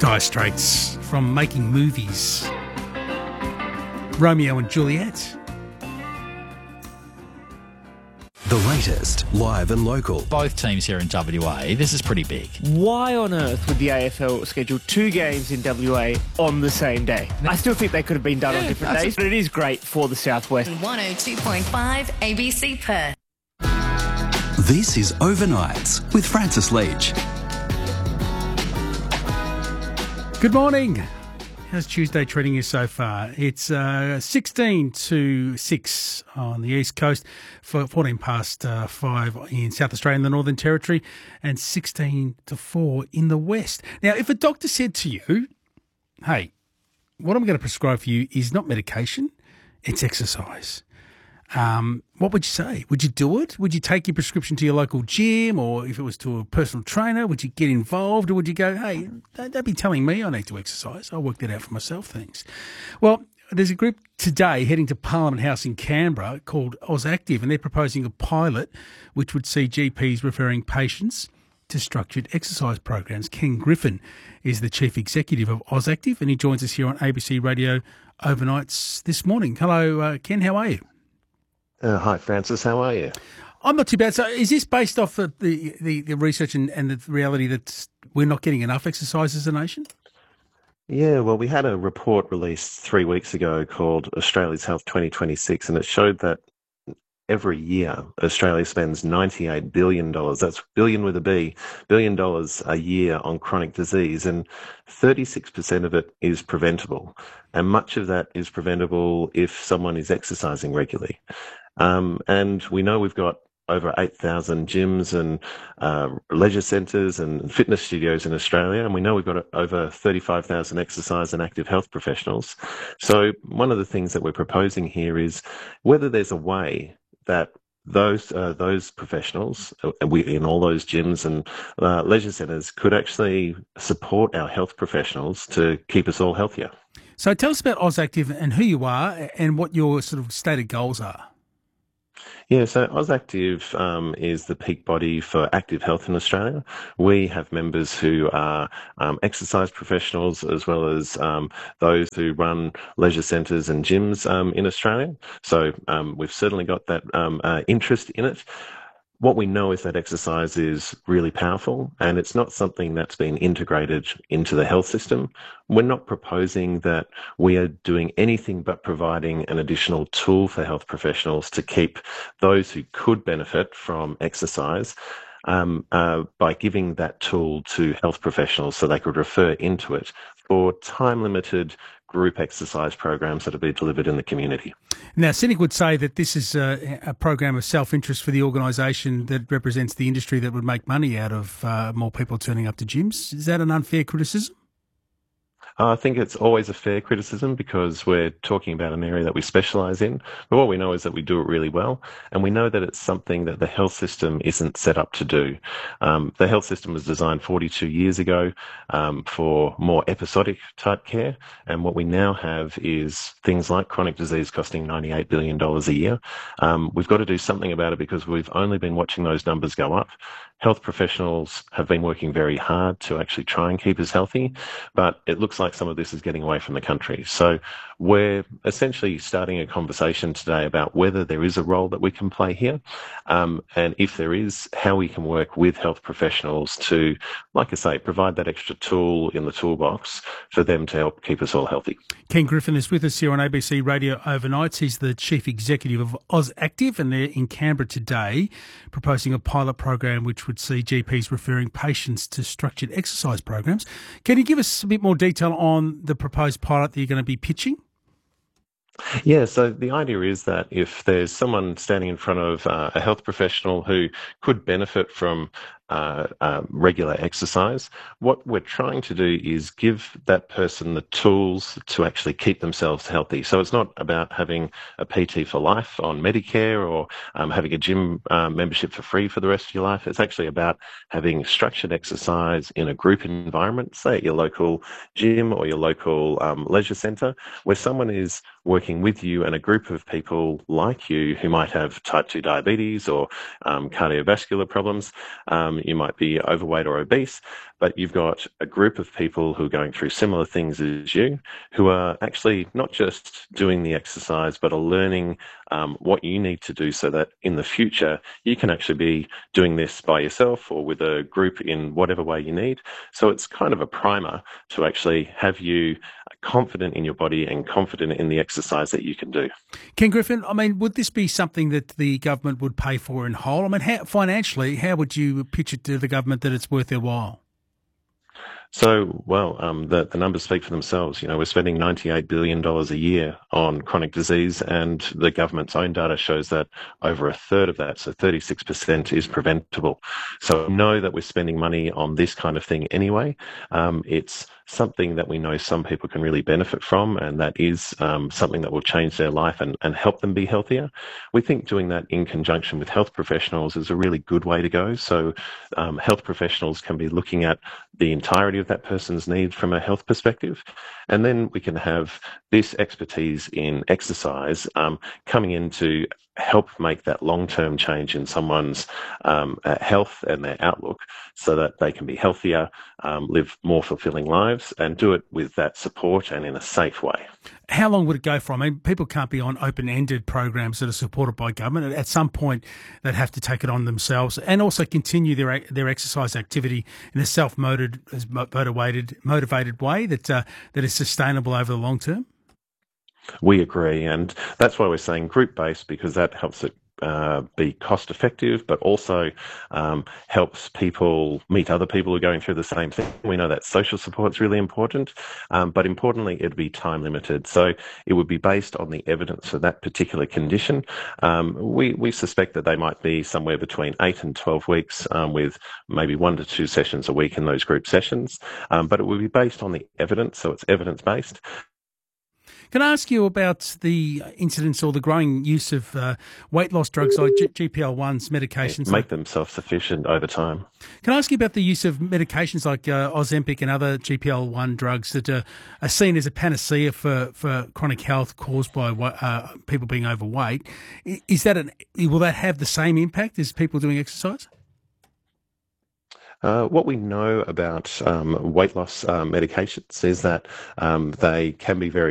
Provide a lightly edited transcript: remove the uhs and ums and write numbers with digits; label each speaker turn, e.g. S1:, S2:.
S1: Dire Straits from Making Movies. Romeo and Juliet.
S2: The latest, live and local.
S3: Both teams here in WA, this is pretty big.
S4: Why on earth would the AFL schedule two games in WA on the same day? I still think they could have been done on different days, but it is great for the Southwest.
S5: 102.5 ABC Perth.
S2: This is Overnights with Francis Leach.
S1: Good morning. How's Tuesday treating you so far? It's 16 to 6 on the East Coast, 14 past 5 in South Australia and the Northern Territory, and 16 to 4 in the West. Now, if a doctor said to you, hey, what I'm going to prescribe for you is not medication, it's exercise. What would you say? Would you do it? Would you take your prescription to your local gym, or if it was to a personal trainer, would you get involved, or would you go, hey, don't be telling me I need to exercise. I'll work that out for myself, thanks. Well, there's a group today heading to Parliament House in Canberra called AusActive, and they're proposing a pilot which would see GPs referring patients to structured exercise programs. Ken Griffin is the Chief Executive of AusActive, and he joins us here on ABC Radio Overnights this morning. Hello, Ken, how are you?
S6: Hi, Francis. How are you?
S1: I'm not too bad. So is this based off the research and the reality that we're not getting enough exercise as a nation?
S6: Yeah, well, we had a report released 3 weeks ago called Australia's Health 2026, and it showed that every year Australia spends $98 billion, that's billion with a B, $billion a year on chronic disease, and 36% of it is preventable. And much of that is preventable if someone is exercising regularly. And we know we've got over 8,000 gyms and leisure centres and fitness studios in Australia, and we know we've got over 35,000 exercise and active health professionals. So one of the things that we're proposing here is whether there's a way that those professionals in all those gyms and leisure centres could actually support our health professionals to keep us all healthier.
S1: So tell us about AusActive and who you are and what your sort of stated goals are.
S6: Yeah, so AusActive is the peak body for active health in Australia. We have members who are exercise professionals as well as those who run leisure centres and gyms in Australia. So we've certainly got that interest in it. What we know is that exercise is really powerful, and it's not something that's been integrated into the health system. We're not proposing that we are doing anything but providing an additional tool for health professionals to keep those who could benefit from exercise by giving that tool to health professionals so they could refer into it for time-limited group exercise programs that will be delivered in the community.
S1: Now, Cynic would say that this is a program of self-interest for the organisation that represents the industry that would make money out of more people turning up to gyms. Is that an unfair criticism?
S6: I think it's always a fair criticism because we're talking about an area that we specialise in. But what we know is that we do it really well. And we know that it's something that the health system isn't set up to do. The health system was designed 42 years ago for more episodic type care. And what we now have is things like chronic disease costing $98 billion a year. We've got to do something about it because we've only been watching those numbers go up. Health professionals have been working very hard to actually try and keep us healthy, but it looks like some of this is getting away from the country. So we're essentially starting a conversation today about whether there is a role that we can play here, and if there is, how we can work with health professionals to, like I say, provide that extra tool in the toolbox for them to help keep us all healthy.
S1: Ken Griffin is with us here on ABC Radio Overnights. He's the Chief Executive of AusActive, and they're in Canberra today proposing a pilot program which would see GPs referring patients to structured exercise programs. Can you give us a bit more detail on the proposed pilot that you're going to be pitching?
S6: Yeah, so the idea is that if there's someone standing in front of a health professional who could benefit from regular exercise, what we're trying to do is give that person the tools to actually keep themselves healthy. So it's not about having a PT for life on Medicare or having a gym membership for free for the rest of your life. It's actually about having structured exercise in a group environment, say at your local gym or your local leisure centre, where someone is working with you and a group of people like you who might have type 2 diabetes or cardiovascular problems. You might be overweight or obese, but you've got a group of people who are going through similar things as you, who are actually not just doing the exercise, but are learning what you need to do so that in the future you can actually be doing this by yourself or with a group in whatever way you need. So it's kind of a primer to actually have you confident in your body and confident in the exercise that you can do.
S1: Ken Griffin, I mean, would this be something that the government would pay for in whole? I mean, financially, how would you pitch it to the government that it's worth their while?
S6: So, well, the numbers speak for themselves. You know, we're spending $98 billion a year on chronic disease, and the government's own data shows that over a third of that, so 36%, is preventable. So know that we're spending money on this kind of thing anyway. It's something that we know some people can really benefit from, and that is something that will change their life and help them be healthier. We think doing that in conjunction with health professionals is a really good way to go. So health professionals can be looking at the entirety of that person's need from a health perspective, and then we can have this expertise in exercise coming in to help make that long-term change in someone's health and their outlook so that they can be healthier, live more fulfilling lives, and do it with that support and in a safe way.
S1: How long would it go for? I mean, people can't be on open-ended programs that are supported by government. At some point, they'd have to take it on themselves and also continue their exercise activity in a motivated way that is sustainable over the long term.
S6: We agree, and that's why we're saying group-based, because that helps it be cost-effective, but also helps people meet other people who are going through the same thing. We know that social support is really important, but importantly, it'd be time-limited. So it would be based on the evidence for that particular condition. We suspect that they might be somewhere between 8 and 12 weeks with maybe 1 to 2 sessions a week in those group sessions, but it would be based on the evidence, so it's evidence-based.
S1: Can I ask you about the incidence or the growing use of weight loss drugs like GLP-1s, medications?
S6: Make them self-sufficient over time.
S1: Can I ask you about the use of medications like Ozempic and other GLP-1 drugs that are seen as a panacea for chronic health caused by people being overweight? Will that have the same impact as people doing exercise?
S6: What we know about weight loss medications is that they can be very